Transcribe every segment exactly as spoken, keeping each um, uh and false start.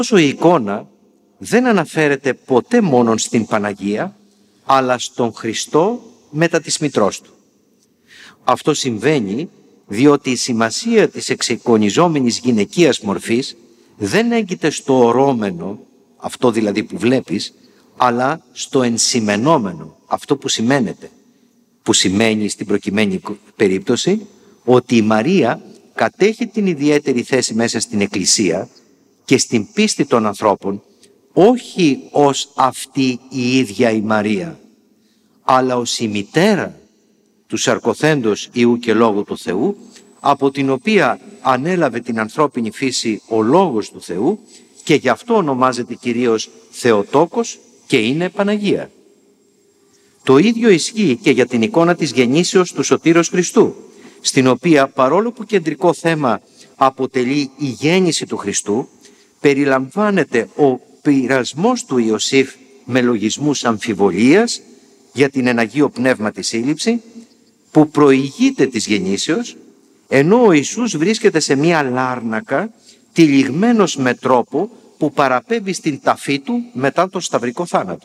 Ωστόσο η εικόνα δεν αναφέρεται ποτέ μόνο στην Παναγία, αλλά στον Χριστό μετά της μητρός του. Αυτό συμβαίνει διότι η σημασία της εξεικονιζόμενης γυναικείας μορφής δεν έγκυται στο ορώμενο, αυτό δηλαδή που βλέπεις, αλλά στο ενσημενόμενο, αυτό που σημαίνεται, που σημαίνει στην προκειμένη περίπτωση ότι η Μαρία κατέχει την ιδιαίτερη θέση μέσα στην Εκκλησία και στην πίστη των ανθρώπων, όχι ως αυτή η ίδια η Μαρία, αλλά ως η μητέρα του σαρκοθέντος Υιού και Λόγου του Θεού, από την οποία ανέλαβε την ανθρώπινη φύση ο Λόγος του Θεού και γι' αυτό ονομάζεται κυρίως Θεοτόκος και είναι Παναγία. Το ίδιο ισχύει και για την εικόνα της γεννήσεως του Σωτήρος Χριστού, στην οποία παρόλο που κεντρικό θέμα αποτελεί η γέννηση του Χριστού, περιλαμβάνεται ο πειρασμός του Ιωσήφ με λογισμούς αμφιβολίας για την εν Αγίο Πνεύμα τη σύλληψη, που προηγείται της γεννήσεως, ενώ ο Ιησούς βρίσκεται σε μία λάρνακα, τυλιγμένος με τρόπο που παραπέμπει στην ταφή του μετά τον σταυρικό θάνατο.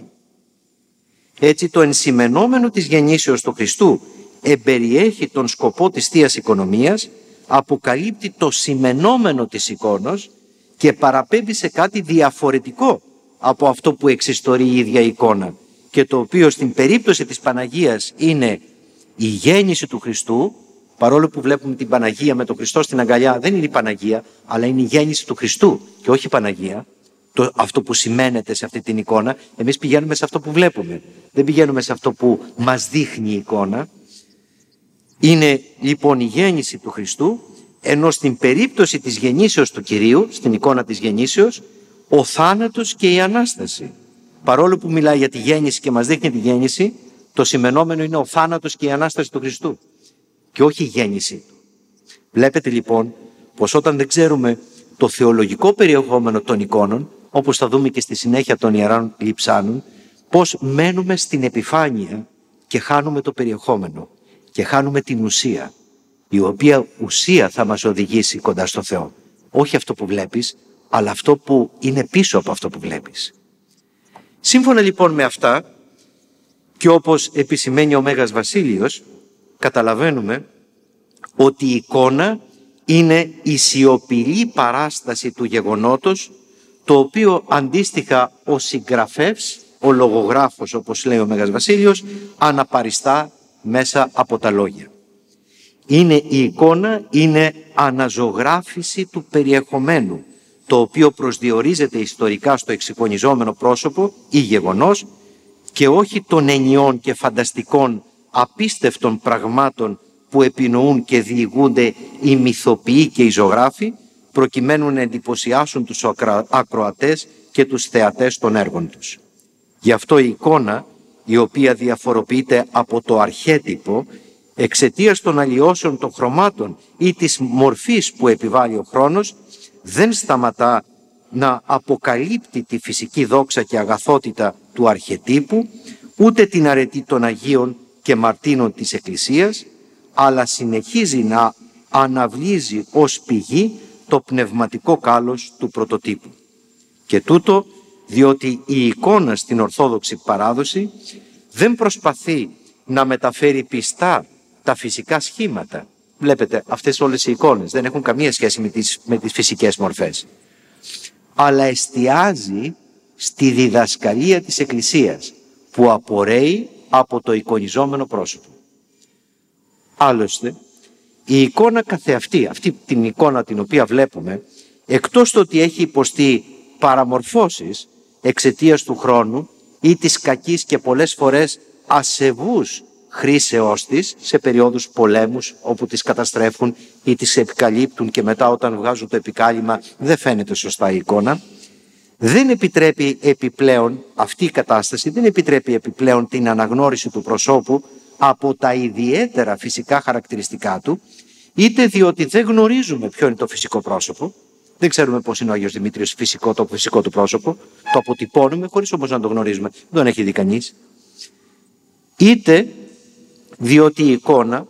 Έτσι το ενσημενόμενο της γεννήσεως του Χριστού εμπεριέχει τον σκοπό της Θείας Οικονομίας, αποκαλύπτει το σημενόμενο της εικόνος και παραπέμπει σε κάτι διαφορετικό από αυτό που εξιστορεί η ίδια εικόνα, και το οποίο στην περίπτωση της Παναγίας είναι η γέννηση του Χριστού. Παρόλο που βλέπουμε την Παναγία με τον Χριστό στην αγκαλιά, δεν είναι η Παναγία, αλλά είναι η γέννηση του Χριστού και όχι η Παναγία. Το, αυτό που σημαίνεται σε αυτή την εικόνα, εμείς πηγαίνουμε σε αυτό που βλέπουμε. Δεν πηγαίνουμε σε αυτό που μας δείχνει η εικόνα. Είναι λοιπόν η γέννηση του Χριστού, ενώ στην περίπτωση της γεννήσεως του Κυρίου, στην εικόνα της γεννήσεως, ο θάνατος και η Ανάσταση. Παρόλο που μιλάει για τη γέννηση και μας δείχνει τη γέννηση, το σημενόμενο είναι ο θάνατος και η Ανάσταση του Χριστού και όχι η γέννηση του. Βλέπετε λοιπόν πως όταν δεν ξέρουμε το θεολογικό περιεχόμενο των εικόνων, όπως θα δούμε και στη συνέχεια των Ιερών Λειψάνων, πως μένουμε στην επιφάνεια και χάνουμε το περιεχόμενο και χάνουμε την ουσία, η οποία ουσία θα μας οδηγήσει κοντά στο Θεό. Όχι αυτό που βλέπεις, αλλά αυτό που είναι πίσω από αυτό που βλέπεις. Σύμφωνα λοιπόν με αυτά, και όπως επισημαίνει ο Μέγας Βασίλειος, καταλαβαίνουμε ότι η εικόνα είναι η σιωπηλή παράσταση του γεγονότος, το οποίο αντίστοιχα ο συγγραφεύς, ο λογογράφος όπως λέει ο Μέγας Βασίλειος, αναπαριστά μέσα από τα λόγια. Είναι η εικόνα, είναι αναζωγράφηση του περιεχομένου, το οποίο προσδιορίζεται ιστορικά στο εξεικονιζόμενο πρόσωπο ή γεγονός και όχι των ενιών και φανταστικών απίστευτων πραγμάτων που επινοούν και διηγούνται οι μυθοποιοί και οι ζωγράφοι, προκειμένου να εντυπωσιάσουν τους ακροατές και τους θεατές των έργων τους. Γι' αυτό η εικόνα, η οποία διαφοροποιείται από το αρχέτυπο εξαιτίας των αλλοιώσεων των χρωμάτων ή της μορφής που επιβάλλει ο χρόνος, δεν σταματά να αποκαλύπτει τη φυσική δόξα και αγαθότητα του αρχετύπου, ούτε την αρετή των Αγίων και Μαρτύρων της Εκκλησίας, αλλά συνεχίζει να αναβλύζει ως πηγή το πνευματικό κάλος του πρωτοτύπου. Και τούτο διότι η εικόνα στην Ορθόδοξη παράδοση δεν προσπαθεί να μεταφέρει πιστά τα φυσικά σχήματα. Βλέπετε, αυτές όλες οι εικόνες δεν έχουν καμία σχέση με τις, με τις φυσικές μορφές, αλλά εστιάζει στη διδασκαλία της Εκκλησίας που απορρέει από το εικονιζόμενο πρόσωπο. Άλλωστε, η εικόνα καθεαυτή, αυτή την εικόνα την οποία βλέπουμε, εκτός το ότι έχει υποστεί παραμορφώσεις εξαιτίας του χρόνου ή της κακής και πολλές φορές ασεβούς χρήσεώς της σε περιόδους πολέμους όπου τις καταστρέφουν ή τις επικαλύπτουν και μετά όταν βγάζουν το επικάλυμα δεν φαίνεται σωστά η εικόνα, δεν επιτρέπει επιπλέον, αυτή η κατάσταση δεν επιτρέπει επιπλέον την αναγνώριση του προσώπου από τα ιδιαίτερα φυσικά χαρακτηριστικά του, είτε διότι δεν γνωρίζουμε ποιο είναι το φυσικό πρόσωπο, δεν ξέρουμε πώς είναι ο Άγιος Δημήτριος φυσικό, το φυσικό του πρόσωπο, το αποτυπώνουμε χωρίς όμως να το γνωρίζουμε, δεν τον έχει δει κανείς, είτε διότι η εικόνα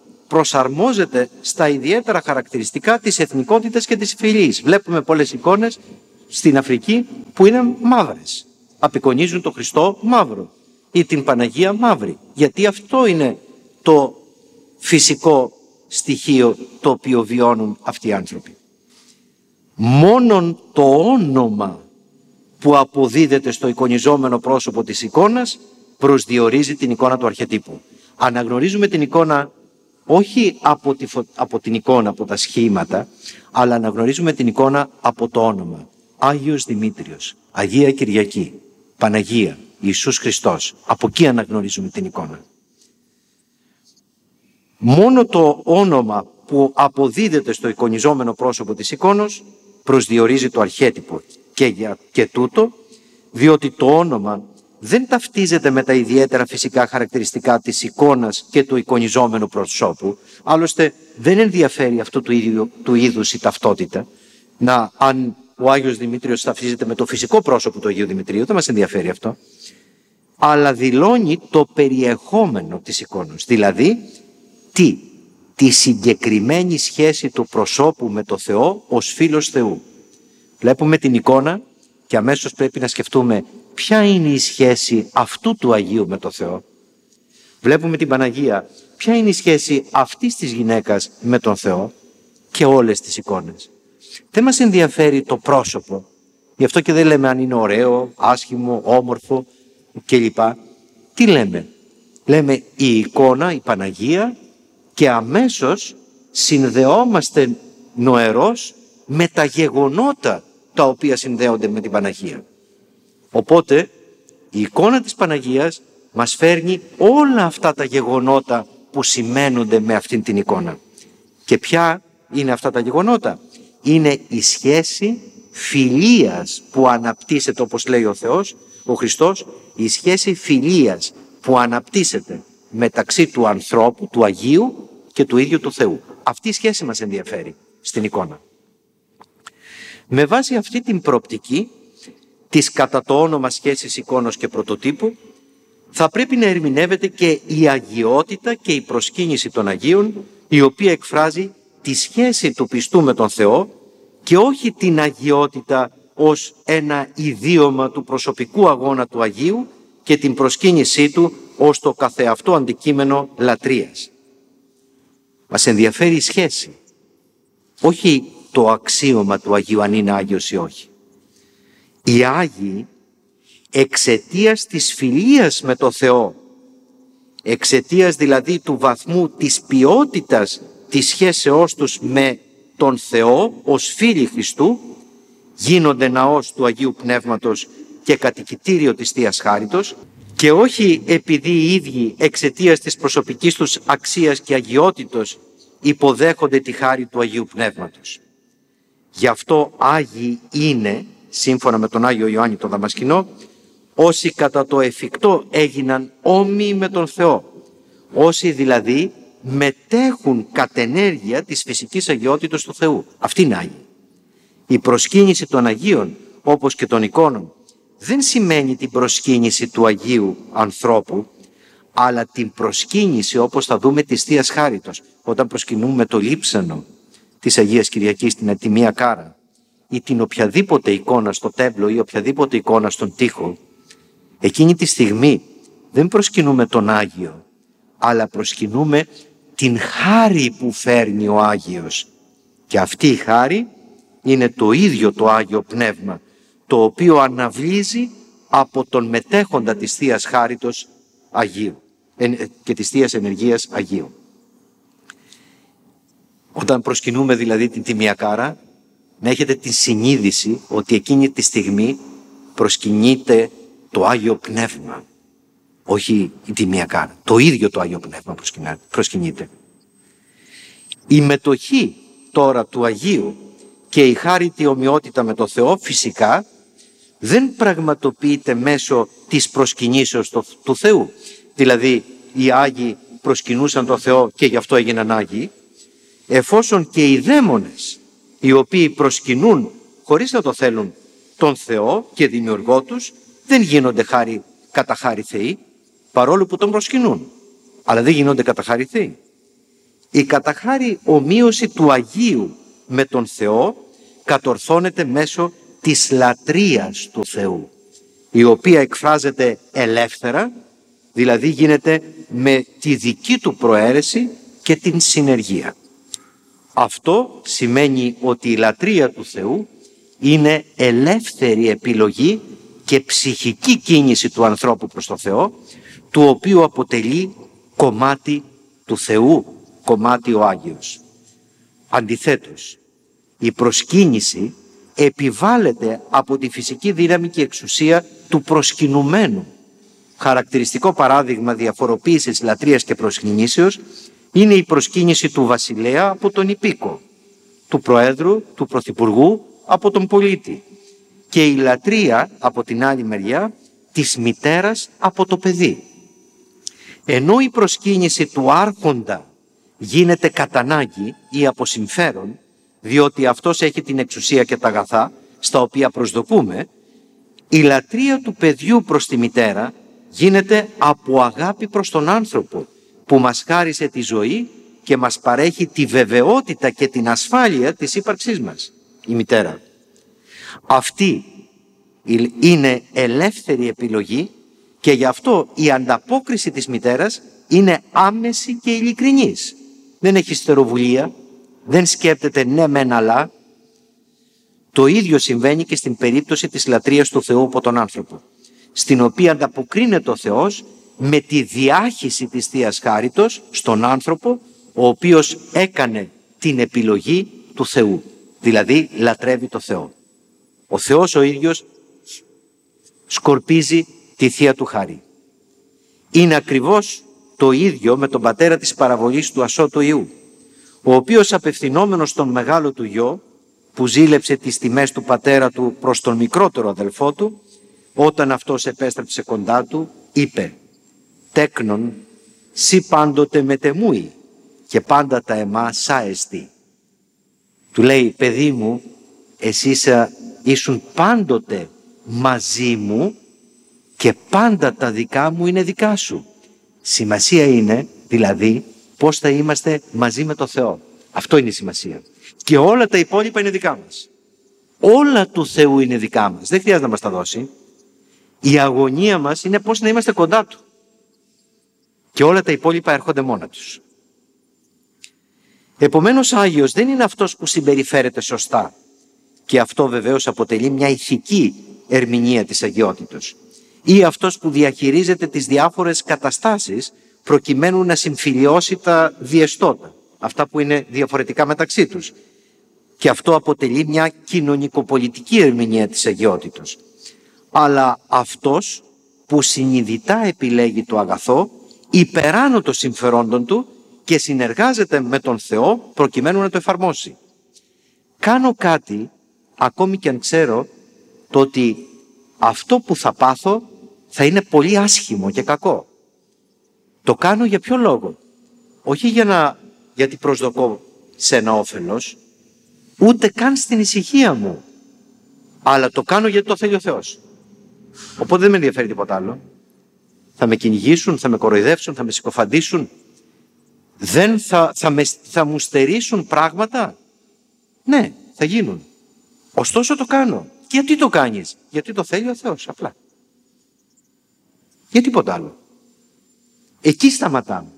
προσαρμόζεται στα ιδιαίτερα χαρακτηριστικά της εθνικότητας και της φυλής. Βλέπουμε πολλές εικόνες στην Αφρική που είναι μαύρες. Απεικονίζουν τον Χριστό μαύρο ή την Παναγία μαύρη. Γιατί αυτό είναι το φυσικό στοιχείο το οποίο βιώνουν αυτοί οι άνθρωποι. Μόνον το όνομα που αποδίδεται στο εικονιζόμενο πρόσωπο της εικόνας προσδιορίζει την εικόνα του αρχετύπου. Αναγνωρίζουμε την εικόνα όχι από, τη φω... από την εικόνα, από τα σχήματα, αλλά αναγνωρίζουμε την εικόνα από το όνομα. Άγιος Δημήτριος, Αγία Κυριακή, Παναγία, Ιησούς Χριστός. Από εκεί αναγνωρίζουμε την εικόνα. Μόνο το όνομα που αποδίδεται στο εικονιζόμενο πρόσωπο της εικόνος προσδιορίζει το αρχέτυπο και για και τούτο, διότι το όνομα δεν ταυτίζεται με τα ιδιαίτερα φυσικά χαρακτηριστικά της εικόνας και του εικονιζόμενου προσώπου. Άλλωστε δεν ενδιαφέρει αυτού του, ίδιου, του είδους η ταυτότητα. Να, αν ο Άγιος Δημήτριος ταυτίζεται με το φυσικό πρόσωπο του Αγίου Δημητρίου, δεν μας ενδιαφέρει αυτό. Αλλά δηλώνει το περιεχόμενο της εικόνας. Δηλαδή, τι? Τη συγκεκριμένη σχέση του προσώπου με το Θεό ως φίλος Θεού. Βλέπουμε την εικόνα και αμέσως πρέπει να σκεφτούμε ποια είναι η σχέση αυτού του Αγίου με το Θεό. Βλέπουμε την Παναγία, ποια είναι η σχέση αυτής της γυναίκας με τον Θεό και όλες τις εικόνες. Δεν μας ενδιαφέρει το πρόσωπο, γι' αυτό και δεν λέμε αν είναι ωραίο, άσχημο, όμορφο κλπ. Τι λέμε? Λέμε η εικόνα, η Παναγία και αμέσως συνδεόμαστε νοερός με τα γεγονότα τα οποία συνδέονται με την Παναγία. Οπότε η εικόνα της Παναγίας μας φέρνει όλα αυτά τα γεγονότα που σημαίνονται με αυτήν την εικόνα. Και ποια είναι αυτά τα γεγονότα? Είναι η σχέση φιλίας που αναπτύσσεται, όπως λέει ο Θεός, ο Χριστός, η σχέση φιλίας που αναπτύσσεται μεταξύ του ανθρώπου, του Αγίου και του ίδιου του Θεού. Αυτή η σχέση μας ενδιαφέρει στην εικόνα. Με βάση αυτή την προοπτική της κατά το όνομα σχέσης εικόνος και πρωτοτύπου, θα πρέπει να ερμηνεύεται και η αγιότητα και η προσκύνηση των Αγίων, η οποία εκφράζει τη σχέση του πιστού με τον Θεό και όχι την αγιότητα ως ένα ιδίωμα του προσωπικού αγώνα του Αγίου και την προσκύνησή του ως το καθεαυτό αντικείμενο λατρείας. Μας ενδιαφέρει η σχέση, όχι το αξίωμα του Αγίου αν είναι Άγιος ή όχι. Οι Άγιοι εξαιτίας της φιλίας με το Θεό, εξαιτίας δηλαδή του βαθμού της ποιότητας της σχέσεώς τους με τον Θεό ως φίλοι Χριστού, γίνονται ναός του Αγίου Πνεύματος και κατοικητήριο της Θείας Χάριτος και όχι επειδή οι ίδιοι εξαιτίας της προσωπικής τους αξίας και αγιότητος υποδέχονται τη χάρη του Αγίου Πνεύματος. Γι' αυτό Άγιοι είναι, σύμφωνα με τον Άγιο Ιωάννη τον Δαμασκηνό, όσοι κατά το εφικτό έγιναν όμοιοι με τον Θεό, όσοι δηλαδή μετέχουν κατ' ενέργεια της φυσικής αγιότητας του Θεού. Αυτή είναι Άγιοι. Η προσκύνηση των Αγίων, όπως και των εικόνων, δεν σημαίνει την προσκύνηση του Αγίου ανθρώπου, αλλά την προσκύνηση, όπως θα δούμε, της Θείας Χάριτος, όταν προσκυνούμε το λείψανο της Αγίας Κυριακής, την ατιμία κάρα ή την οποιαδήποτε εικόνα στο τέμπλο ή οποιαδήποτε εικόνα στον τοίχο, εκείνη τη στιγμή δεν προσκυνούμε τον Άγιο, αλλά προσκυνούμε την χάρη που φέρνει ο Άγιος. Και αυτή η χάρη είναι το ίδιο το Άγιο Πνεύμα, το οποίο αναβλύζει από τον μετέχοντα της Θείας Χάριτος Αγίου και της Θείας Ενεργείας Αγίου. Όταν προσκυνούμε δηλαδή την τιμία κάρα, να έχετε τη συνείδηση ότι εκείνη τη στιγμή προσκυνείται το Άγιο Πνεύμα. Όχι η τιμία κάρα, το ίδιο το Άγιο Πνεύμα προσκυνείται. Η μετοχή τώρα του Αγίου και η χάρητη ομοιότητα με το Θεό φυσικά δεν πραγματοποιείται μέσω της προσκυνήσεως του Θεού. Δηλαδή οι Άγιοι προσκυνούσαν το Θεό και γι' αυτό έγιναν Άγιοι, εφόσον και οι δαίμονες οι οποίοι προσκυνούν χωρίς να το θέλουν τον Θεό και δημιουργό τους, δεν γίνονται χάρη, κατά χάρη Θεοί, παρόλο που τον προσκυνούν, αλλά δεν γίνονται κατά χάρη Θεοί. Η κατά χάρη ομοίωση του Αγίου με τον Θεό κατορθώνεται μέσω της λατρείας του Θεού, η οποία εκφράζεται ελεύθερα, δηλαδή γίνεται με τη δική του προαίρεση και την συνεργία. Αυτό σημαίνει ότι η λατρεία του Θεού είναι ελεύθερη επιλογή και ψυχική κίνηση του ανθρώπου προς το Θεό, του οποίου αποτελεί κομμάτι του Θεού, κομμάτι ο Άγιος. Αντιθέτως, η προσκύνηση επιβάλλεται από τη φυσική δύναμη και εξουσία του προσκυνουμένου. Χαρακτηριστικό παράδειγμα διαφοροποίησης λατρείας και προσκυνήσεως είναι η προσκύνηση του βασιλέα από τον υπήκο, του προέδρου, του πρωθυπουργού από τον πολίτη και η λατρεία από την άλλη μεριά της μητέρας από το παιδί. Ενώ η προσκύνηση του άρχοντα γίνεται κατά ανάγκη ή από συμφέρον, διότι αυτός έχει την εξουσία και τα αγαθά στα οποία προσδοκούμε, η λατρεία του παιδιού προς τη μητέρα γίνεται από αγάπη προς τον άνθρωπο που μας χάρισε τη ζωή και μας παρέχει τη βεβαιότητα και την ασφάλεια της ύπαρξής μας, η μητέρα. Αυτή είναι ελεύθερη επιλογή και γι' αυτό η ανταπόκριση της μητέρας είναι άμεση και ειλικρινής. Δεν έχει στεροβουλία, δεν σκέπτεται ναι μεν αλλά. Το ίδιο συμβαίνει και στην περίπτωση της λατρείας του Θεού από τον άνθρωπο, στην οποία ανταποκρίνεται ο Θεός με τη διάχυση της Θείας Χάριτος στον άνθρωπο, ο οποίος έκανε την επιλογή του Θεού, δηλαδή λατρεύει το Θεό. Ο Θεός ο ίδιος σκορπίζει τη Θεία του Χάρη. Είναι ακριβώς το ίδιο με τον πατέρα της παραβολής του ασώτου Ιού, ο οποίος απευθυνόμενος στον μεγάλο του γιο, που ζήλεψε τις τιμές του πατέρα του προς τον μικρότερο αδελφό του, όταν αυτός επέστρεψε κοντά του, είπε «Τέκνον, σύ πάντοτε μετεμούει και πάντα τα εμά σάεστη». Του λέει «Παιδί μου, εσύ ήσουν πάντοτε μαζί μου και πάντα τα δικά μου είναι δικά σου». Σημασία είναι δηλαδή πώς θα είμαστε μαζί με το Θεό. Αυτό είναι η σημασία. Και όλα τα υπόλοιπα είναι δικά μας. Όλα του Θεού είναι δικά μας. Δεν χρειάζεται να μας τα δώσει. Η αγωνία μας είναι πώς να είμαστε κοντά Του. Και όλα τα υπόλοιπα έρχονται μόνα τους. Επομένως, Άγιος δεν είναι αυτός που συμπεριφέρεται σωστά. Και αυτό βεβαίως αποτελεί μια ηθική ερμηνεία της αγιότητος. Ή αυτός που διαχειρίζεται τις διάφορες καταστάσεις προκειμένου να συμφιλιώσει τα διεστώτα, αυτά που είναι διαφορετικά μεταξύ τους. Και αυτό αποτελεί μια κοινωνικοπολιτική ερμηνεία της αγιότητος. Αλλά αυτός που συνειδητά επιλέγει το αγαθό υπεράνω των συμφερόντων του και συνεργάζεται με τον Θεό προκειμένου να το εφαρμόσει. Κάνω κάτι ακόμη και αν ξέρω το ότι αυτό που θα πάθω θα είναι πολύ άσχημο και κακό. Το κάνω για ποιο λόγο? Όχι για να, γιατί προσδοκώ σε ένα όφελος, ούτε καν στην ησυχία μου, αλλά το κάνω γιατί το θέλει ο Θεός. Οπότε δεν με ενδιαφέρει τίποτα άλλο. Θα με κυνηγήσουν, θα με κοροϊδεύσουν, θα με συκοφαντήσουν. Δεν θα, θα, με, θα μου στερήσουν πράγματα. Ναι, θα γίνουν. Ωστόσο το κάνω. Και γιατί το κάνεις? Γιατί το θέλει ο Θεός, απλά. Για τίποτα άλλο. Εκεί σταματάμε.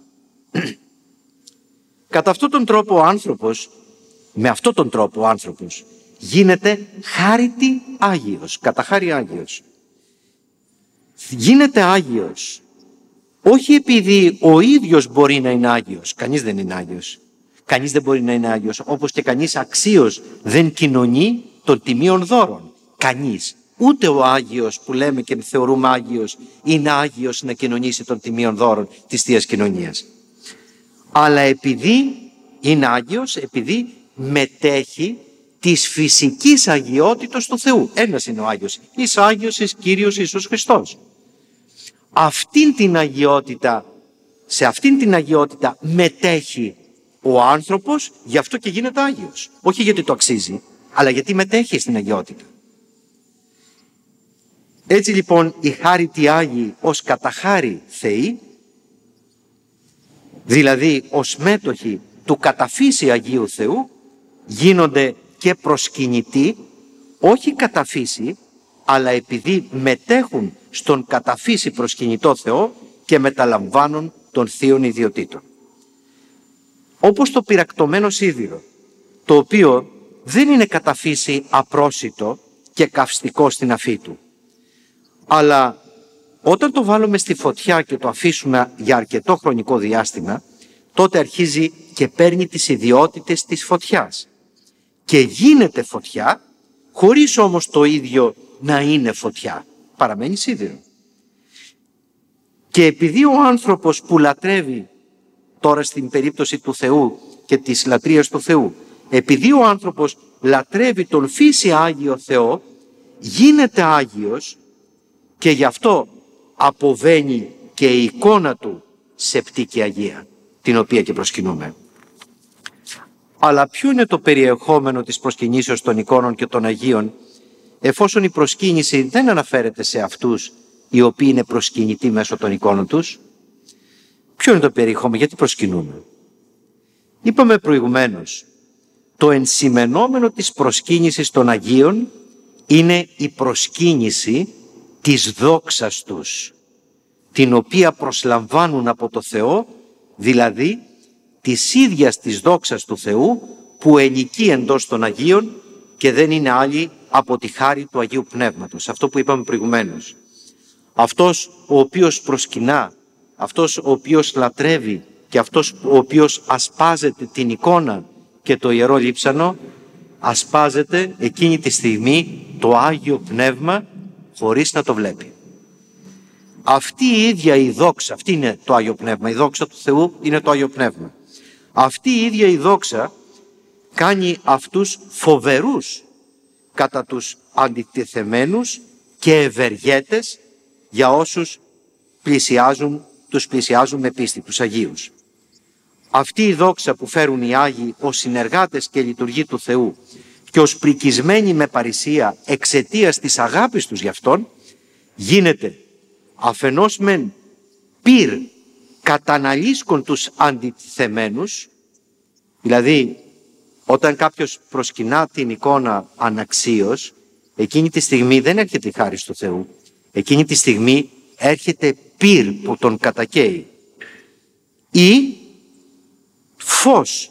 Κατά αυτόν τον τρόπο ο άνθρωπος, με αυτόν τον τρόπο ο άνθρωπος, γίνεται χάρητη Άγιος, κατά χάρη Άγιος. Γίνεται Άγιος, όχι επειδή ο ίδιος μπορεί να είναι Άγιος, κανείς δεν είναι Άγιος. Κανείς δεν μπορεί να είναι Άγιος, όπως και κανείς αξίως δεν κοινωνεί των τιμίων δώρων. Κανείς. Ούτε ο Άγιος που λέμε και θεωρούμε Άγιος είναι Άγιος να κοινωνήσει των τιμίων δώρων της Θείας Κοινωνίας. Αλλά επειδή είναι Άγιος, επειδή μετέχει της φυσικής αγιότητος του Θεού. Ένας είναι ο Άγιος. Εις Άγιος, εις Κύριος Ιησούς Χριστός. Αυτήν την αγιότητα, σε αυτήν την αγιότητα μετέχει ο άνθρωπος, γι' αυτό και γίνεται Άγιος. Όχι γιατί το αξίζει, αλλά γιατί μετέχει στην αγιότητα. Έτσι λοιπόν οι χάριτοι Άγιοι ως καταχάρη Θεοί, δηλαδή ως μέτοχοι του καταφύση Αγίου Θεού, γίνονται και προσκυνητοί, όχι κατά φύση, αλλά επειδή μετέχουν στον κατά φύση προσκυνητό Θεό και μεταλαμβάνουν των θείων ιδιωτήτων. Όπως το πυρακτωμένο σίδηρο, το οποίο δεν είναι κατά φύση απρόσιτο και καυστικό στην αφή του, αλλά όταν το βάλουμε στη φωτιά και το αφήσουμε για αρκετό χρονικό διάστημα, τότε αρχίζει και παίρνει τις ιδιότητες της φωτιάς και γίνεται φωτιά, χωρίς όμως το ίδιο να είναι φωτιά. Παραμένει σίδηρο. Και επειδή ο άνθρωπος που λατρεύει, τώρα στην περίπτωση του Θεού και της λατρείας του Θεού, επειδή ο άνθρωπος λατρεύει τον φύση Άγιο Θεό, γίνεται Άγιος και γι' αυτό αποβαίνει και η εικόνα του σεπτή και Αγία, την οποία και προσκυνούμε. Αλλά ποιο είναι το περιεχόμενο της προσκυνήσεως των εικόνων και των Αγίων, εφόσον η προσκύνηση δεν αναφέρεται σε αυτούς οι οποίοι είναι προσκυνητοί μέσω των εικόνων τους? Ποιο είναι το περιεχόμενο, γιατί προσκυνούμε? Είπαμε προηγουμένως, το ενσημενόμενο της προσκύνησης των Αγίων είναι η προσκύνηση της δόξας τους, την οποία προσλαμβάνουν από το Θεό, δηλαδή της ίδιας της δόξας του Θεού που ενοικεί εντός των Αγίων και δεν είναι άλλη από τη χάρη του Αγίου Πνεύματος. Αυτό που είπαμε προηγουμένως. Αυτός ο οποίος προσκυνά, αυτός ο οποίος λατρεύει και αυτός ο οποίος ασπάζεται την εικόνα και το Ιερό Λείψανο, ασπάζεται εκείνη τη στιγμή το Άγιο Πνεύμα χωρίς να το βλέπει. Αυτή η ίδια η δόξα, αυτή είναι το Άγιο Πνεύμα, η δόξα του Θεού είναι το Άγιο Πνεύμα. Αυτή η ίδια η δόξα κάνει αυτούς φοβερούς κατά τους αντιτιθεμένους και ευεργέτες για όσους πλησιάζουν, τους πλησιάζουν με πίστη, τους Αγίους. Αυτή η δόξα που φέρουν οι Άγιοι ως συνεργάτες και λειτουργοί του Θεού και ως πρικισμένοι με παρησία εξαιτίας της αγάπης τους γι' Αυτόν, γίνεται αφενός μεν πυρ καταναλύσκον τους αντιτιθεμένους, δηλαδή όταν κάποιος προσκυνά την εικόνα αναξίως, εκείνη τη στιγμή δεν έρχεται η χάρις του Θεού, εκείνη τη στιγμή έρχεται πυρ που τον κατακαίει ή φως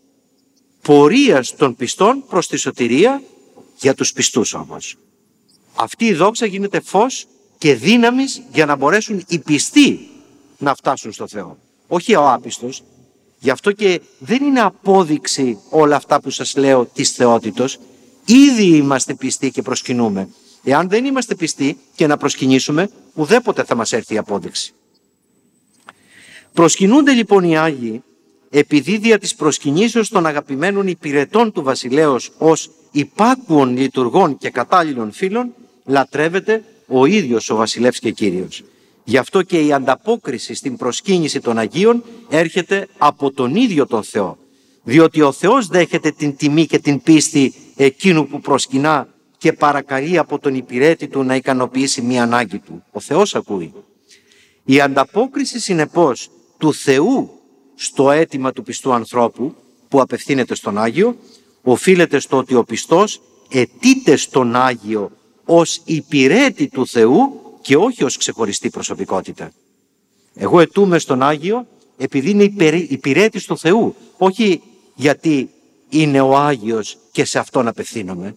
πορείας των πιστών προς τη σωτηρία για τους πιστούς όμως. Αυτή η δόξα γίνεται φως και δύναμης για να μπορέσουν οι πιστοί να φτάσουν στο Θεό, όχι ο άπιστος. Γι' αυτό και δεν είναι απόδειξη όλα αυτά που σας λέω της θεότητος. Ήδη είμαστε πιστοί και προσκυνούμε. Εάν δεν είμαστε πιστοί και να προσκυνήσουμε, ουδέποτε θα μας έρθει η απόδειξη. Προσκυνούνται λοιπόν οι Άγιοι επειδή δια της προσκυνήσεως των αγαπημένων υπηρετών του βασιλέως ως υπάκουων λειτουργών και κατάλληλων φίλων λατρεύεται ο ίδιος ο βασιλεύς και Κύριος. Γι' αυτό και η ανταπόκριση στην προσκύνηση των Αγίων έρχεται από τον ίδιο τον Θεό. Διότι ο Θεός δέχεται την τιμή και την πίστη εκείνου που προσκυνά και παρακαλεί από τον υπηρέτη του να ικανοποιήσει μία ανάγκη του. Ο Θεός ακούει. Η ανταπόκριση συνεπώς του Θεού στο αίτημα του πιστού ανθρώπου που απευθύνεται στον Άγιο οφείλεται στο ότι ο πιστός αιτείται στον Άγιο ως υπηρέτη του Θεού και όχι ως ξεχωριστή προσωπικότητα. Εγώ αιτούμαι στον Άγιο επειδή είναι υπηρέτης του Θεού, όχι γιατί είναι ο Άγιος και σε Αυτόν απευθύνομαι.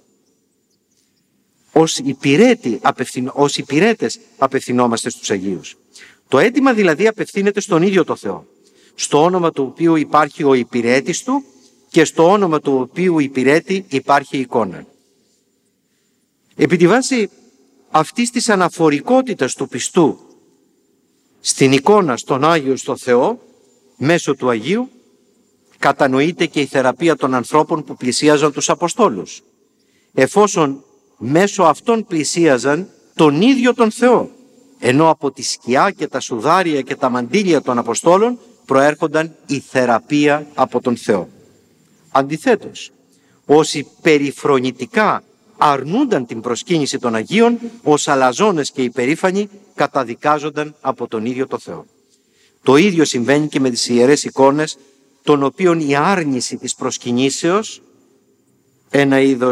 Ως, υπηρέτη, απευθυν, ως υπηρέτες απευθυνόμαστε στους Αγίους. Το αίτημα δηλαδή απευθύνεται στον ίδιο το Θεό, στο όνομα του οποίου υπάρχει ο υπηρέτης του και στο όνομα του οποίου υπηρέτη υπάρχει η εικόνα. Επί τη βάση αυτής της αναφορικότητας του πιστού στην εικόνα, στον Άγιο, στο Θεό, μέσω του Αγίου, κατανοείται και η θεραπεία των ανθρώπων που πλησίαζαν τους Αποστόλους, εφόσον μέσω αυτών πλησίαζαν τον ίδιο τον Θεό, ενώ από τη σκιά και τα σουδάρια και τα μαντήλια των Αποστόλων προέρχονταν η θεραπεία από τον Θεό. Αντιθέτως, όσοι περιφρονητικά αρνούνταν την προσκύνηση των Αγίων, ως αλαζόνες και υπερήφανοι καταδικάζονταν από τον ίδιο το Θεό. Το ίδιο συμβαίνει και με τις ιερές εικόνες, των οποίων η άρνηση της προσκυνήσεως, ένα είδος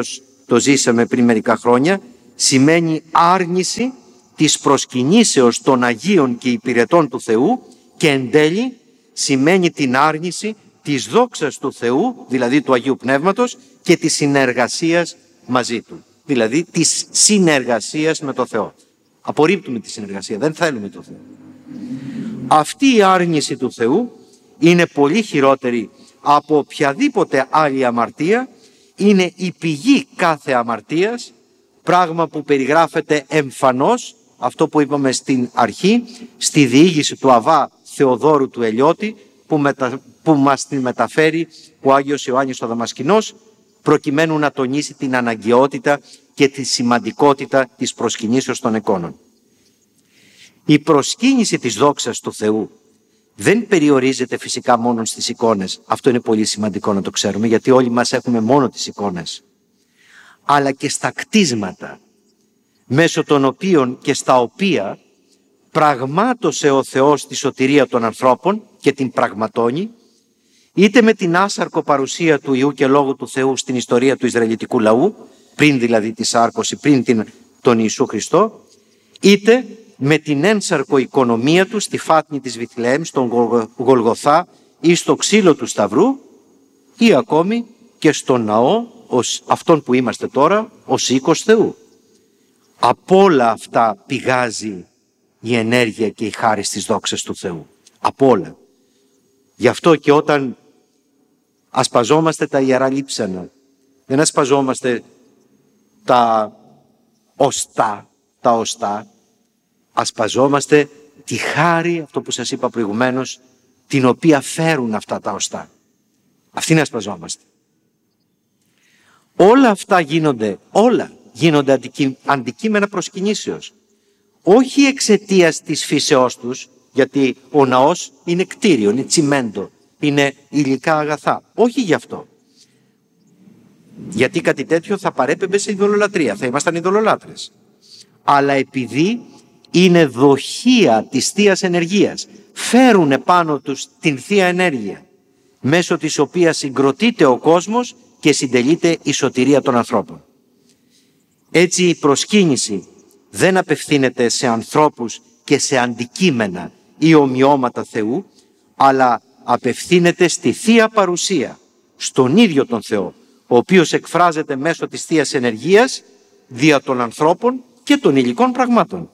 το ζήσαμε πριν μερικά χρόνια, σημαίνει άρνηση της προσκυνήσεως των Αγίων και υπηρετών του Θεού και εν τέλει σημαίνει την άρνηση της δόξας του Θεού, δηλαδή του Αγίου Πνεύματος, και της συνεργασίας μαζί Του, δηλαδή της συνεργασίας με το Θεό. Απορρίπτουμε τη συνεργασία, δεν θέλουμε το Θεό. Αυτή η άρνηση του Θεού είναι πολύ χειρότερη από οποιαδήποτε άλλη αμαρτία, είναι η πηγή κάθε αμαρτίας, πράγμα που περιγράφεται εμφανώς, αυτό που είπαμε στην αρχή, στη διήγηση του Αββά Θεοδόρου του Ελιώτη, που, μετα... που μας την μεταφέρει ο Άγιος Ιωάννης ο Δαμασκηνός, προκειμένου να τονίσει την αναγκαιότητα και τη σημαντικότητα της προσκυνήσεως των εικόνων. Η προσκύνηση της δόξας του Θεού δεν περιορίζεται φυσικά μόνο στις εικόνες. Αυτό είναι πολύ σημαντικό να το ξέρουμε, γιατί όλοι μας έχουμε μόνο τις εικόνες. Αλλά και στα κτίσματα, μέσω των οποίων και στα οποία πραγμάτωσε ο Θεός τη σωτηρία των ανθρώπων και την πραγματώνει, είτε με την άσαρκο παρουσία του Υιού και Λόγου του Θεού στην ιστορία του Ισραηλιτικού λαού, πριν δηλαδή τη σάρκωση, πριν την, τον Ιησού Χριστό, είτε με την ένσαρκο οικονομία του στη φάτνη της Βιθλεέμ, στον Γολγοθά ή στο ξύλο του Σταυρού, ή ακόμη και στον ναό, ως αυτόν που είμαστε τώρα, ως οίκος Θεού. Από όλα αυτά πηγάζει η ενέργεια και η χάρις της δόξας του Θεού. Από όλα. Γι' αυτό και όταν ασπαζόμαστε τα ιερά λείψανα, δεν ασπαζόμαστε τα οστά, τα οστά, ασπαζόμαστε τη χάρη, αυτό που σας είπα προηγουμένως, την οποία φέρουν αυτά τα οστά. Αυτήν ασπαζόμαστε. Όλα αυτά γίνονται, όλα γίνονται αντικείμενα προσκυνήσεως. Όχι εξαιτίας της φύσεώς τους, γιατί ο ναός είναι κτίριο, είναι τσιμέντο, είναι υλικά αγαθά. Όχι γι' αυτό. Γιατί κάτι τέτοιο θα παρέπεμπε σε ειδωλολατρία, θα ήμασταν ειδωλολάτρες. Αλλά επειδή είναι δοχεία της Θείας Ενεργείας, φέρουν επάνω τους την Θεία Ενέργεια, μέσω της οποίας συγκροτείται ο κόσμος και συντελείται η σωτηρία των ανθρώπων. Έτσι η προσκύνηση δεν απευθύνεται σε ανθρώπους και σε αντικείμενα ή ομοιώματα Θεού, αλλά απευθύνεται στη Θεία Παρουσία, στον ίδιο τον Θεό, ο οποίος εκφράζεται μέσω της Θείας Ενεργείας δια των ανθρώπων και των υλικών πραγμάτων.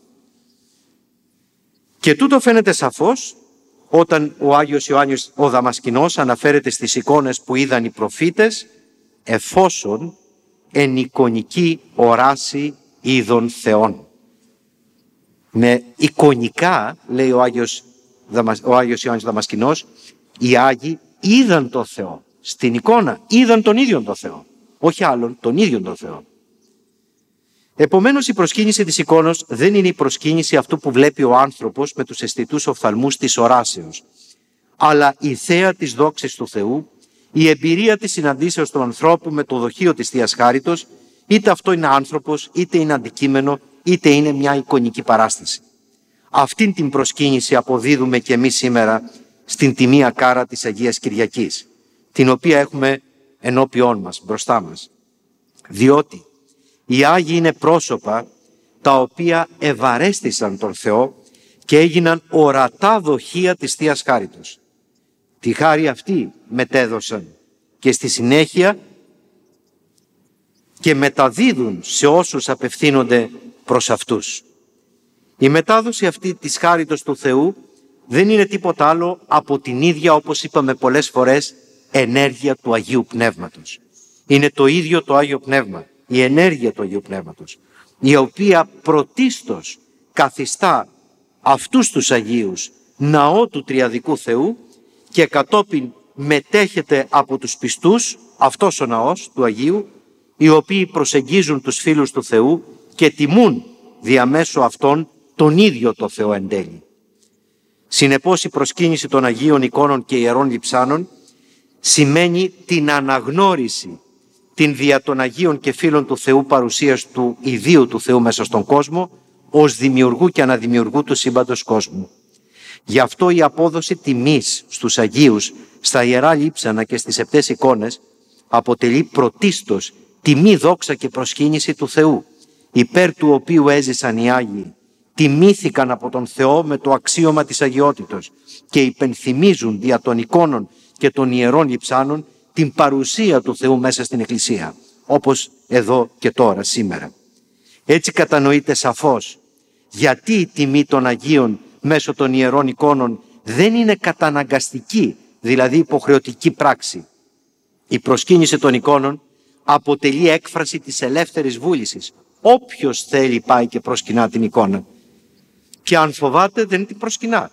Και τούτο φαίνεται σαφώς όταν ο Άγιος Ιωάννης ο Δαμασκηνός αναφέρεται στις εικόνες που είδαν οι προφήτες, εφόσον εν εικονική οράση είδων Θεών. Με εικονικά, λέει ο Άγιος, ο Άγιος Ιωάννης Δαμασκηνός, οι Άγιοι είδαν τον Θεό. Στην εικόνα είδαν τον ίδιο τον Θεό. Όχι άλλον, τον ίδιο τον Θεό. Επομένως η προσκύνηση της εικόνος δεν είναι η προσκύνηση αυτού που βλέπει ο άνθρωπος με τους αισθητούς οφθαλμούς της οράσεως, αλλά η θέα της δόξης του Θεού, η εμπειρία της συναντήσεως του ανθρώπου με το δοχείο της Θείας Χάριτος, είτε αυτό είναι άνθρωπος, είτε είναι αντικείμενο, είτε είναι μια εικονική παράσταση. Αυτήν την προσκύνηση αποδίδουμε και εμείς σήμερα στην τιμία κάρα της Αγίας Κυριακής, την οποία έχουμε ενώπιόν μας, μπροστά μας. Διότι οι Άγιοι είναι πρόσωπα τα οποία ευαρέστησαν τον Θεό και έγιναν ορατά δοχεία της Θείας Χάριτος. Τη χάρη αυτή μετέδωσαν και στη συνέχεια και μεταδίδουν σε όσους απευθύνονται προς αυτούς. Η μετάδοση αυτή της χάριτος του Θεού δεν είναι τίποτα άλλο από την ίδια, όπως είπαμε πολλές φορές, ενέργεια του Αγίου Πνεύματος. Είναι το ίδιο το Άγιο Πνεύμα, η ενέργεια του Αγίου Πνεύματος, η οποία πρωτίστως καθιστά αυτούς τους Αγίους ναό του Τριαδικού Θεού και κατόπιν μετέχεται από τους πιστούς αυτός ο ναός του Αγίου, οι οποίοι προσεγγίζουν τους φίλους του Θεού και τιμούν διαμέσου αυτών τον ίδιο το Θεό εν τέλει. Συνεπώς η προσκύνηση των Αγίων εικόνων και ιερών λειψάνων σημαίνει την αναγνώριση την δια των Αγίων και φίλων του Θεού παρουσίας του ιδίου του Θεού μέσα στον κόσμο ως δημιουργού και αναδημιουργού του σύμπαντος κόσμου. Γι' αυτό η απόδοση τιμής στους Αγίους, στα ιερά λείψανα και στις επτές εικόνες αποτελεί πρωτίστως τιμή, δόξα και προσκύνηση του Θεού, υπέρ του οποίου έζησαν οι Άγιοι, τιμήθηκαν από τον Θεό με το αξίωμα της αγιότητος και υπενθυμίζουν δια των εικόνων και των ιερών λειψάνων την παρουσία του Θεού μέσα στην Εκκλησία, όπως εδώ και τώρα σήμερα. Έτσι κατανοείται σαφώς γιατί η τιμή των Αγίων μέσω των ιερών εικόνων δεν είναι καταναγκαστική, δηλαδή υποχρεωτική πράξη. Η προσκύνηση των εικόνων αποτελεί έκφραση της ελεύθερης βούλησης. Όποιος θέλει πάει και προσκυνά την εικόνα. Και αν φοβάται δεν την προσκυνά.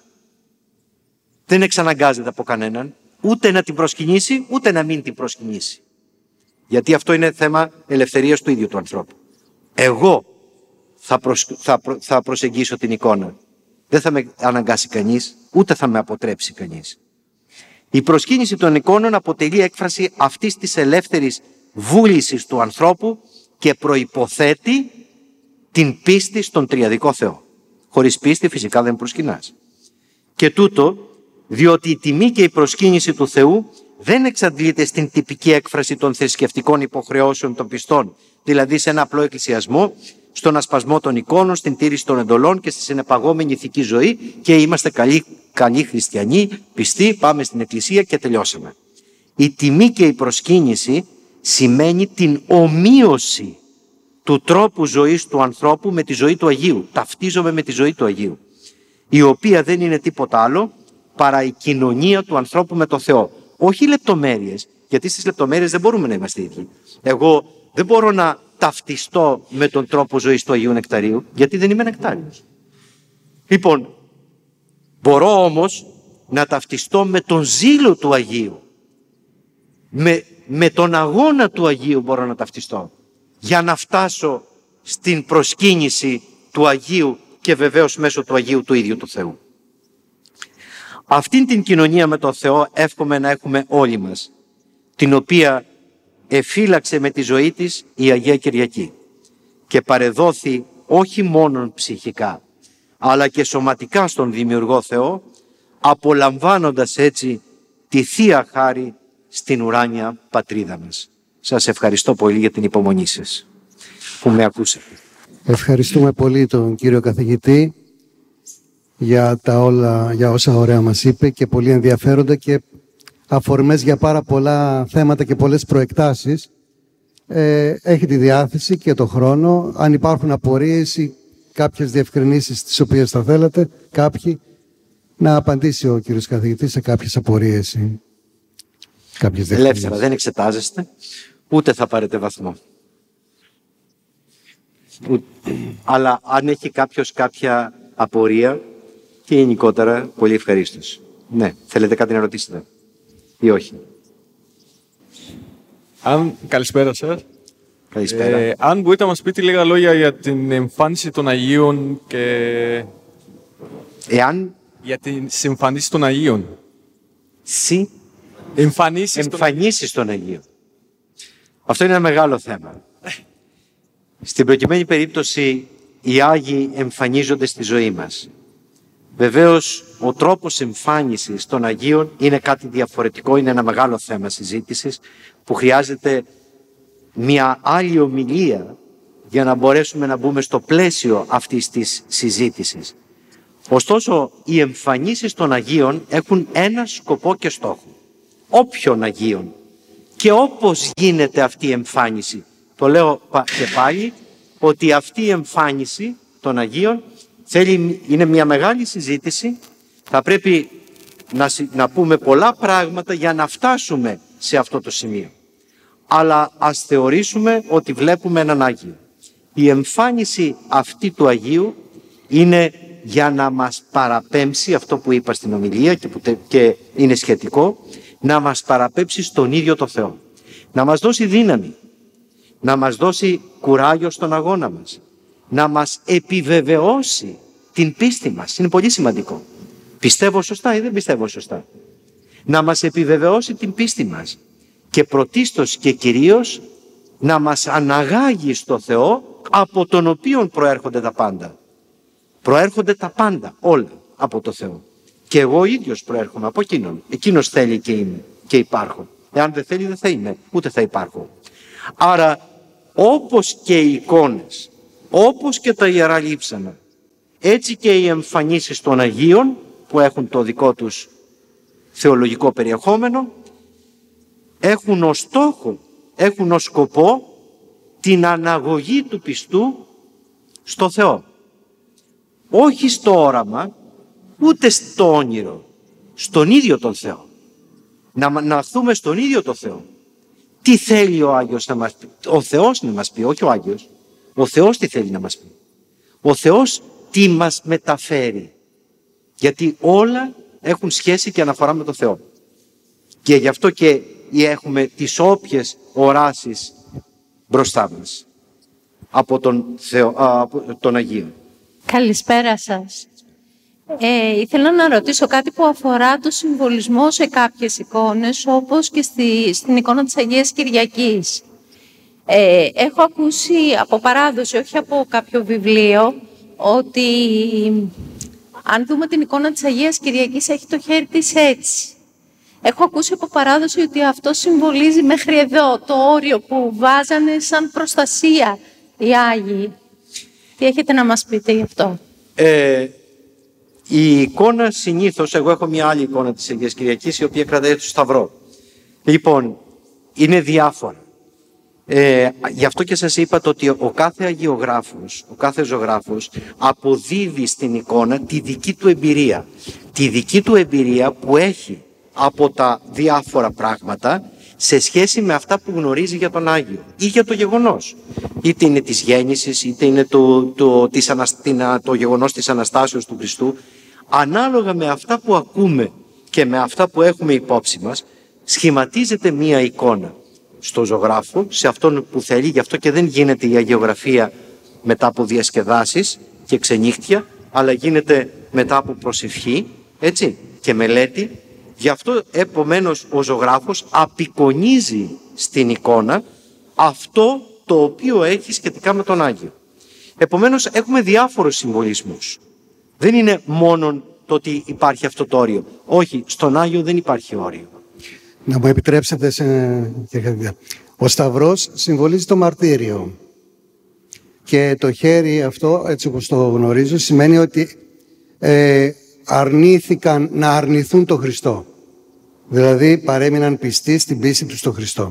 Δεν εξαναγκάζεται από κανέναν ούτε να την προσκυνήσει ούτε να μην την προσκυνήσει. Γιατί αυτό είναι θέμα ελευθερίας του ίδιου του ανθρώπου. Εγώ θα, προσ... θα, προ... θα προσεγγίσω την εικόνα. Δεν θα με αναγκάσει κανείς, ούτε θα με αποτρέψει κανείς. Η προσκύνηση των εικόνων αποτελεί έκφραση αυτής της ελεύθερης βούλησης του ανθρώπου και προϋποθέτει την πίστη στον τριαδικό Θεό. Χωρίς πίστη φυσικά δεν προσκυνάς. Και τούτο διότι η τιμή και η προσκύνηση του Θεού δεν εξαντλείται στην τυπική έκφραση των θρησκευτικών υποχρεώσεων των πιστών, δηλαδή σε ένα απλό εκκλησιασμό, στον ασπασμό των εικόνων, στην τήρηση των εντολών και στη συνεπαγόμενη ηθική ζωή και είμαστε καλοί, καλοί χριστιανοί, πιστοί, πάμε στην εκκλησία και τελειώσαμε. Η τιμή και η προσκύνηση σημαίνει την ομοίωση του τρόπου ζωής του ανθρώπου με τη ζωή του Αγίου. Ταυτίζομαι με τη ζωή του Αγίου, η οποία δεν είναι τίποτα άλλο παρά η κοινωνία του ανθρώπου με το Θεό. Όχι λεπτομέρειες, γιατί στις λεπτομέρειες δεν μπορούμε να είμαστε ίδιοι. Εγώ δεν μπορώ να ταυτιστώ με τον τρόπο ζωής του Αγίου Νεκταρίου, γιατί δεν είμαι νεκτάριος. Λοιπόν, μπορώ όμως να ταυτιστώ με τον ζήλο του Αγίου. Με, με τον αγώνα του Αγίου μπορώ να ταυτιστώ, για να φτάσω στην προσκύνηση του Αγίου και βεβαίως μέσω του Αγίου του ίδιου του Θεού. Αυτήν την κοινωνία με τον Θεό εύχομαι να έχουμε όλοι μας, την οποία εφύλαξε με τη ζωή της η Αγία Κυριακή και παρεδόθη όχι μόνον ψυχικά, αλλά και σωματικά στον Δημιουργό Θεό, απολαμβάνοντας έτσι τη Θεία Χάρη στην ουράνια πατρίδα μας. Σας ευχαριστώ πολύ για την υπομονή σας που με ακούσατε. Ευχαριστούμε πολύ τον κύριο καθηγητή για, τα όλα, για όσα ωραία μας είπε και πολύ ενδιαφέροντα και αφορμές για πάρα πολλά θέματα και πολλές προεκτάσεις. Ε, έχει τη διάθεση και το χρόνο. Αν υπάρχουν απορίες ή κάποιες διευκρινήσεις τις οποίες θα θέλατε, κάποιοι, να απαντήσει ο κύριος καθηγητής σε κάποιες απορίες ή κάποιες διευκρινήσεις. Ελεύθερα, δεν εξετάζεστε, ούτε θα πάρετε βαθμό. Ούτε. Αλλά αν έχει κάποιος κάποια απορία και γενικότερα, πολύ ευχαρίστως. Ναι, θέλετε κάτι να ρωτήσετε ή όχι? Αν, καλησπέρα σας. Καλησπέρα. Ε, αν μπορείτε να μας πείτε λίγα λόγια για την εμφάνιση των Αγίων και... Εάν... Για την εμφανίση των Αγίων. Συ... Εμφανίσεις, Εμφανίσεις των Αγίων. Αυτό είναι ένα μεγάλο θέμα. Στην προκειμένη περίπτωση, οι Άγιοι εμφανίζονται στη ζωή μας. Βεβαίως, ο τρόπος εμφάνισης των Αγίων είναι κάτι διαφορετικό, είναι ένα μεγάλο θέμα συζήτησης που χρειάζεται μια άλλη ομιλία για να μπορέσουμε να μπούμε στο πλαίσιο αυτής της συζήτησης. Ωστόσο, οι εμφανίσεις των Αγίων έχουν ένα σκοπό και στόχο. Όποιον Αγίων και όπως γίνεται αυτή η εμφάνιση. Το λέω και πάλι ότι αυτή η εμφάνιση των Αγίων θέλει, είναι μια μεγάλη συζήτηση. Θα πρέπει να, να πούμε πολλά πράγματα για να φτάσουμε σε αυτό το σημείο. Αλλά ας θεωρήσουμε ότι βλέπουμε έναν Άγιο. Η εμφάνιση αυτή του Αγίου είναι για να μας παραπέμψει, αυτό που είπα στην ομιλία και, που, και είναι σχετικό, να μας παραπέμψει στον ίδιο το Θεό. Να μας δώσει δύναμη, να μας δώσει κουράγιο στον αγώνα μας, να μας επιβεβαιώσει την πίστη μας. Είναι πολύ σημαντικό. Πιστεύω σωστά ή δεν πιστεύω σωστά. Να μας επιβεβαιώσει την πίστη μας και πρωτίστως και κυρίως να μας αναγάγει στο Θεό, από τον οποίον προέρχονται τα πάντα. Προέρχονται τα πάντα, όλα από το Θεό. Και εγώ ίδιος προέρχομαι από εκείνον. Εκείνος θέλει και είμαι και υπάρχω. Εάν δεν θέλει δεν θα είμαι, ούτε θα υπάρχω. Άρα όπως και οι εικόνες, όπως και τα Ιερά Λείψανα, έτσι και οι εμφανίσεις των Αγίων που έχουν το δικό τους θεολογικό περιεχόμενο, έχουν ως στόχο, έχουν ως σκοπό την αναγωγή του πιστού στο Θεό. Όχι στο όραμα, ούτε στο όνειρο, στον ίδιο τον Θεό. Να, να χθούμε στον ίδιο τον Θεό. Τι θέλει ο Άγιος να μας πει? Ο Θεός να μας πει, όχι ο Άγιος. Ο Θεός τι θέλει να μας πει? Ο Θεός τι μας μεταφέρει? Γιατί όλα έχουν σχέση και αναφορά με τον Θεό. Και γι' αυτό και έχουμε τις όποιες οράσεις μπροστά μας από τον, Θεό, α, από τον Αγίο. Καλησπέρα σας. Ε, ήθελα να ρωτήσω κάτι που αφορά το συμβολισμό σε κάποιες εικόνες, όπως και στη, στην εικόνα της Αγίας Κυριακής. Ε, έχω ακούσει από παράδοση, όχι από κάποιο βιβλίο, ότι αν δούμε την εικόνα της Αγίας Κυριακής έχει το χέρι της έτσι. Έχω ακούσει από παράδοση ότι αυτό συμβολίζει μέχρι εδώ το όριο που βάζανε σαν προστασία οι Άγιοι. Τι έχετε να μας πείτε γι' αυτό? Ε, η εικόνα συνήθως, εγώ έχω μια άλλη εικόνα της Αγίας Κυριακής, η οποία κρατάει το Σταυρό. Λοιπόν, είναι διάφορα. Ε, γι' αυτό και σας είπα το ότι ο κάθε αγιογράφος, ο κάθε ζωγράφος αποδίδει στην εικόνα τη δική του εμπειρία. Τη δική του εμπειρία που έχει από τα διάφορα πράγματα σε σχέση με αυτά που γνωρίζει για τον Άγιο ή για το γεγονός. Είτε είναι της γέννησης, είτε είναι το, το, της ανασ... το γεγονός της Αναστάσεως του Χριστού. Ανάλογα με αυτά που ακούμε και με αυτά που έχουμε υπόψη μας, σχηματίζεται μία εικόνα στο ζωγράφο, σε αυτόν που θέλει. Γι' αυτό και δεν γίνεται η αγιογραφία μετά από διασκεδάσεις και ξενύχτια, αλλά γίνεται μετά από προσευχή, έτσι, και μελέτη. Γι' αυτό επομένως ο ζωγράφος απεικονίζει στην εικόνα αυτό το οποίο έχει σχετικά με τον Άγιο. Επομένως έχουμε διάφορους συμβολισμούς. Δεν είναι μόνο το ότι υπάρχει αυτό το όριο. Όχι, στον Άγιο δεν υπάρχει όριο. Να μου επιτρέψετε, σε... ο Σταυρός συμβολίζει το μαρτύριο. Και το χέρι αυτό, έτσι όπως το γνωρίζω, σημαίνει ότι ε, αρνήθηκαν να αρνηθούν τον Χριστό. Δηλαδή παρέμειναν πιστοί στην πίστη τους στον Χριστό.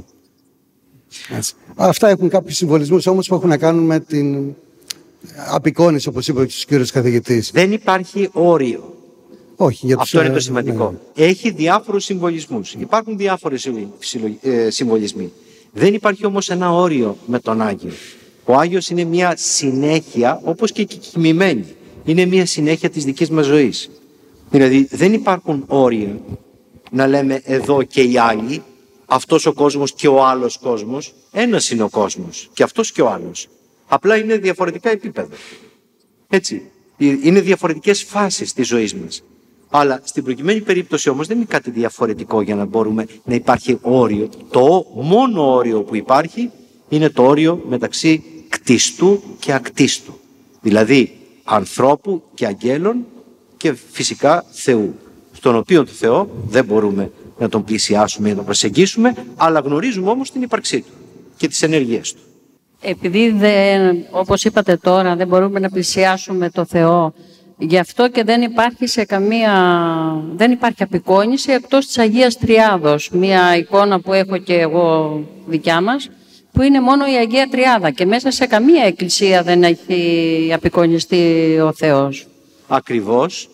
Έτσι. Αυτά έχουν κάποιους συμβολισμούς όμως που έχουν να κάνουν με την απεικόνιση, όπως είπε ο κύριος καθηγητής. Δεν υπάρχει όριο. Όχι, για τους... Αυτό είναι το σημαντικό. Ναι. Έχει διάφορους συμβολισμούς. Υπάρχουν διάφοροι συμβολισμοί. Δεν υπάρχει όμως ένα όριο με τον Άγιο. Ο Άγιος είναι μια συνέχεια, όπως και η κοιμημένη. Είναι μια συνέχεια της δικής μας ζωής. Δηλαδή δεν υπάρχουν όρια να λέμε εδώ και οι άλλοι, αυτός ο κόσμος και ο άλλος κόσμος. Ένας είναι ο κόσμος και αυτός και ο άλλος. Απλά είναι διαφορετικά επίπεδα. Έτσι. Είναι διαφορετικές φάσεις της ζωής μας. Αλλά στην προκειμένη περίπτωση όμως δεν είναι κάτι διαφορετικό για να μπορούμε να υπάρχει όριο. Το μόνο όριο που υπάρχει είναι το όριο μεταξύ κτιστού και ακτίστου. Δηλαδή ανθρώπου και αγγέλων και φυσικά Θεού. Στον οποίο το Θεό δεν μπορούμε να τον πλησιάσουμε ή να τον προσεγγίσουμε, αλλά γνωρίζουμε όμως την ύπαρξή του και τις ενέργειές του. Επειδή, δεν, όπως είπατε τώρα, δεν μπορούμε να πλησιάσουμε το Θεό, γι' αυτό και δεν υπάρχει σε καμία, δεν υπάρχει απεικόνηση εκτός της Αγίας Τριάδος. Μία εικόνα που έχω και εγώ δικιά μας, που είναι μόνο η Αγία Τριάδα και μέσα σε καμία εκκλησία δεν έχει απεικονιστεί ο Θεός. Ακριβώς.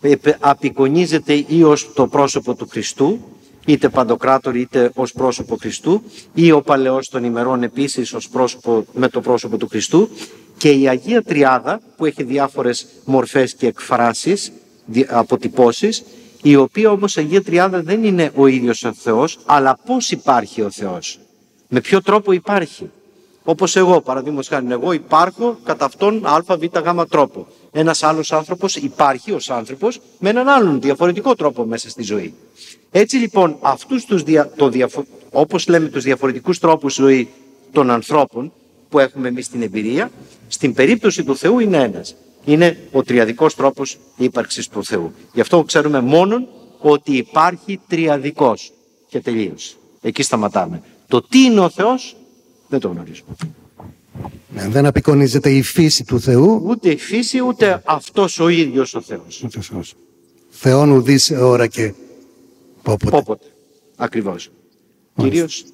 Απεικονίζεται ή ως το πρόσωπο του Χριστού, είτε Παντοκράτορ είτε ως πρόσωπο Χριστού, ή ο Παλαιός των ημερών επίσης ως πρόσωπο, με το πρόσωπο του Χριστού, και η Αγία Τριάδα που έχει διάφορες μορφές και εκφράσεις, αποτυπώσεις, η οποία όμως Αγία Τριάδα δεν είναι ο ίδιος ο Θεός, αλλά πώς υπάρχει ο Θεός, με ποιο τρόπο υπάρχει. Όπως εγώ, παραδείγματος χάρη, εγώ υπάρχω κατά αυτόν α, β, γ τρόπο. Ένας άλλος άνθρωπος υπάρχει ως άνθρωπος με έναν άλλον διαφορετικό τρόπο μέσα στη ζωή. Έτσι λοιπόν, αυτούς τους δια, το διαφο, όπως λέμε τους διαφορετικούς τρόπους ζωή των ανθρώπων που έχουμε εμείς την εμπειρία, στην περίπτωση του Θεού είναι ένας. Είναι ο τριαδικός τρόπος ύπαρξης του Θεού. Γι' αυτό ξέρουμε μόνον ότι υπάρχει τριαδικός και τελείως. Εκεί σταματάμε. Το τι είναι ο Θεός δεν το γνωρίζουμε. Ναι, δεν απεικονίζεται η φύση του Θεού. Ούτε η φύση, ούτε αυτός ο ίδιος ο Θεός. Ούτε Θεός. Θεόν ουδείς ώρα και πόποτε. Πόποτε. Ακριβώς. Κυρίως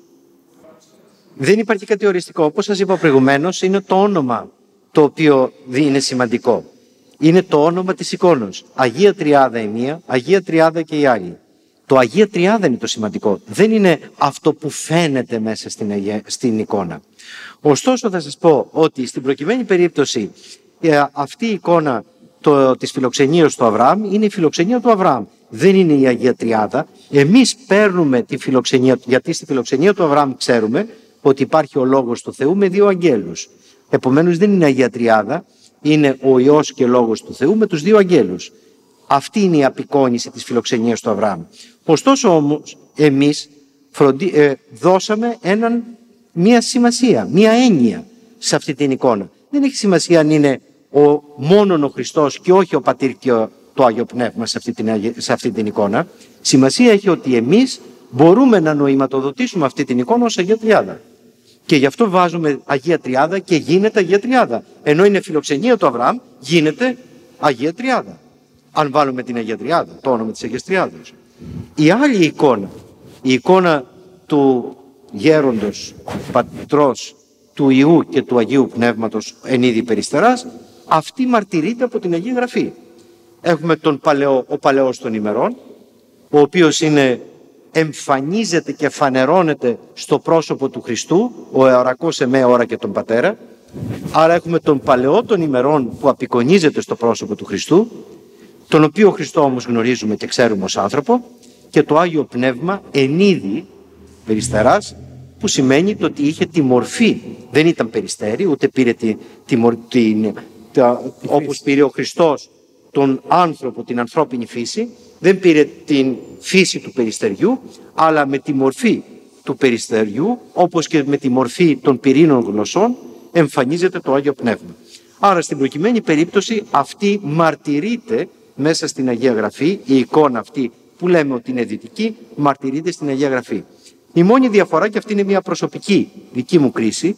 δεν υπάρχει κάτι οριστικό. Όπως σας είπα προηγουμένως, είναι το όνομα το οποίο είναι σημαντικό. Είναι το όνομα της εικόνος. Αγία Τριάδα η μία, Αγία Τριάδα και η άλλη. Το Αγία Τριάδα είναι το σημαντικό. Δεν είναι αυτό που φαίνεται μέσα στην, Αγία, στην εικόνα. Ωστόσο θα σας πω ότι στην προκειμένη περίπτωση αυτή η εικόνα το, της φιλοξενίας του Αβραάμ είναι η φιλοξενία του Αβραάμ. Δεν είναι η Αγία Τριάδα. Εμείς παίρνουμε τη φιλοξενία, γιατί στη φιλοξενία του Αβραάμ ξέρουμε ότι υπάρχει ο Λόγος του Θεού με δύο αγγέλους. Επομένως δεν είναι Αγία Τριάδα, είναι ο Υιός και Λόγος του Θεού με τους δύο αγγέλους. Αυτή είναι η απεικόνιση της φιλοξενίας του Αβραάμ. Ωστόσο όμως εμείς φροντι... ε, δώσαμε έναν, μία σημασία, μία έννοια σε αυτή την εικόνα. Δεν έχει σημασία αν είναι ο μόνον ο Χριστός και όχι ο Πατήρ και το Άγιο Πνεύμα σε αυτή, την, σε αυτή την εικόνα. Σημασία έχει ότι εμείς μπορούμε να νοηματοδοτήσουμε αυτή την εικόνα ως Αγία Τριάδα. Και γι' αυτό βάζουμε Αγία Τριάδα και γίνεται Αγία Τριάδα. Ενώ είναι φιλοξενία του Αβραάμ, γίνεται Αγία Τριάδα. Αν βάλουμε την Αγία Τριάδα, το όνομα της Αγίας Τριάδας. Η άλλη εικόνα, η εικόνα του γέροντος, πατρός, του Υιού και του Αγίου Πνεύματος εν είδη περιστεράς, αυτή μαρτυρείται από την Αγία Γραφή. Έχουμε τον παλαιό, ο παλαιός των ημερών, ο οποίος είναι, εμφανίζεται και φανερώνεται στο πρόσωπο του Χριστού, ο εωρακός εμέ ώρα και τον Πατέρα. Άρα έχουμε τον παλαιό των ημερών που απεικονίζεται στο πρόσωπο του Χριστού, τον οποίο Χριστό όμως γνωρίζουμε και ξέρουμε ως άνθρωπο, και το Άγιο Πνεύμα εν είδη περιστεράς, που σημαίνει το ότι είχε τη μορφή, δεν ήταν περιστέρι, ούτε πήρε τη, τη, την, τα, όπως πήρε ο Χριστός τον άνθρωπο, την ανθρώπινη φύση, δεν πήρε την φύση του περιστεριού, αλλά με τη μορφή του περιστεριού, όπως και με τη μορφή των πυρήνων γλωσσών, εμφανίζεται το Άγιο Πνεύμα. Άρα στην προκειμένη περίπτωση αυτή μαρτυρείται μέσα στην Αγία Γραφή, η εικόνα αυτή που λέμε ότι είναι δυτική, μαρτυρείται στην Αγία Γραφή. Η μόνη διαφορά, και αυτή είναι μια προσωπική δική μου κρίση,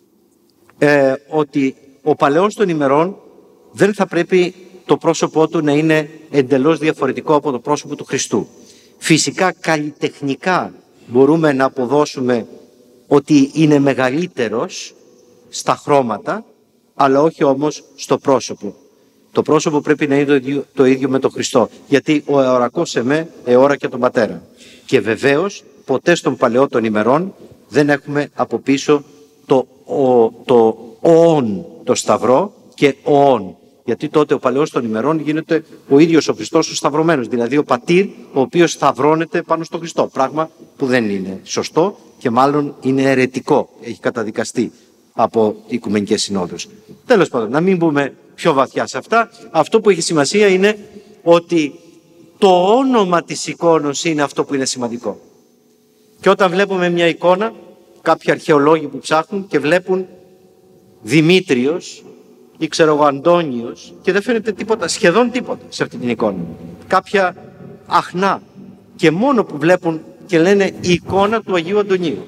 ε, ότι ο παλαιός των ημερών δεν θα πρέπει το πρόσωπό του να είναι εντελώς διαφορετικό από το πρόσωπο του Χριστού. Φυσικά καλλιτεχνικά μπορούμε να αποδώσουμε ότι είναι μεγαλύτερος στα χρώματα, αλλά όχι όμως στο πρόσωπο. Το πρόσωπο πρέπει να είναι το ίδιο, το ίδιο με τον Χριστό, γιατί ο εωρακός εμέ εώρα και τον Πατέρα. Και βεβαίως ποτέ στον παλαιό των ημερών δεν έχουμε από πίσω το, ο, το «ον», το σταυρό και «ον». Γιατί τότε ο παλαιός των ημερών γίνεται ο ίδιος ο Χριστός ο σταυρωμένος, δηλαδή ο Πατήρ ο οποίος σταυρώνεται πάνω στον Χριστό. Πράγμα που δεν είναι σωστό και μάλλον είναι αιρετικό, έχει καταδικαστεί από Οικουμενικές Συνόδους. Τέλος πάντων, να μην μπούμε πιο βαθιά σε αυτά. Αυτό που έχει σημασία είναι ότι το όνομα της εικόνος είναι αυτό που είναι σημαντικό. Και όταν βλέπουμε μια εικόνα, κάποιοι αρχαιολόγοι που ψάχνουν και βλέπουν Δημήτριος ή ξέρω εγώ Αντώνιος και δεν φαίνεται τίποτα, σχεδόν τίποτα σε αυτή την εικόνα. Κάποια αχνά και μόνο που βλέπουν και λένε η εικόνα του Αγίου Αντωνίου.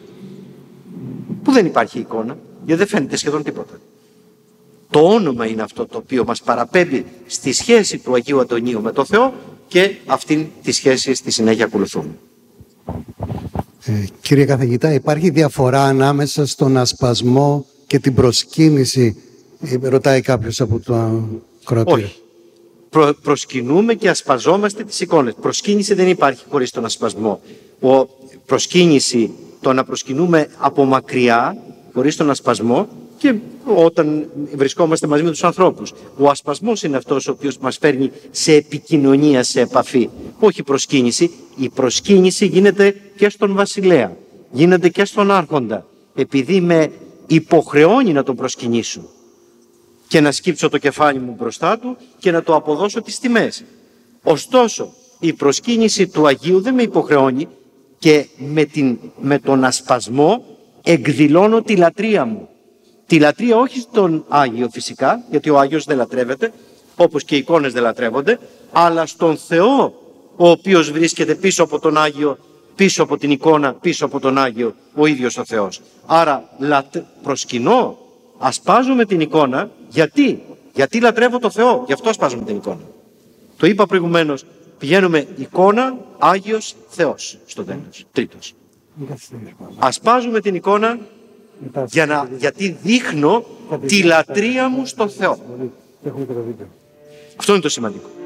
Που δεν υπάρχει εικόνα, γιατί δεν φαίνεται σχεδόν τίποτα. Το όνομα είναι αυτό το οποίο μας παραπέμπει στη σχέση του Αγίου Αντωνίου με τον Θεό και αυτήν τη σχέση στη συνέχεια ακολουθούμε. Ε, κύριε καθηγητά, υπάρχει διαφορά ανάμεσα στον ασπασμό και την προσκύνηση, ε, ρωτάει κάποιος από το ακροατήριο. Όχι. Προ, προσκυνούμε και ασπαζόμαστε τις εικόνες. Προσκύνηση δεν υπάρχει χωρίς τον ασπασμό. Ο, προσκύνηση, το να προσκυνούμε από μακριά, χωρίς τον ασπασμό, και όταν βρισκόμαστε μαζί με τους ανθρώπους. Ο ασπασμός είναι αυτός ο οποίος μας φέρνει σε επικοινωνία, σε επαφή. Όχι προσκύνηση. Η προσκύνηση γίνεται και στον βασιλέα, γίνεται και στον άρχοντα, επειδή με υποχρεώνει να τον προσκυνήσω και να σκύψω το κεφάλι μου μπροστά του και να το αποδώσω τις τιμές. Ωστόσο, η προσκύνηση του Αγίου δεν με υποχρεώνει και με, την, με τον ασπασμό εκδηλώνω τη λατρεία μου. Τη λατρεία όχι στον Άγιο φυσικά, γιατί ο Άγιος δεν λατρεύεται, όπως και οι εικόνες δεν λατρεύονται, αλλά στον Θεό, ο οποίος βρίσκεται πίσω από τον Άγιο, πίσω από την εικόνα, πίσω από τον Άγιο, ο ίδιος ο Θεός. Άρα προσκυνώ ασπάζουμε την εικόνα, γιατί, γιατί λατρεύω το Θεό, γι' αυτό ασπάζουμε την εικόνα. Το είπα προηγουμένως, πηγαίνουμε εικόνα, Άγιος Θεός στο τέλος, τρίτος. Ασπάζουμε την εικόνα για να, γιατί δείχνω τη λατρεία μου στον Θεό. Αυτό είναι το σημαντικό.